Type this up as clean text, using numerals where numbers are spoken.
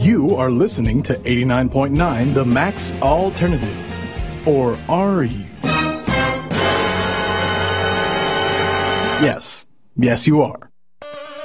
You are listening to 89.9 The Max Alternative. Or are you? Yes, you are.